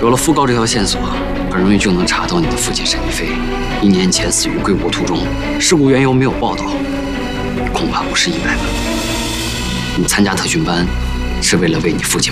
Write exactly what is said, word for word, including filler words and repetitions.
有了讣告这条线索，很容易就能查到你的父亲沈一飞一年前死于归国途中，事故缘由没有报道，恐怕不是意外吧？你参加特训班是为了为你父亲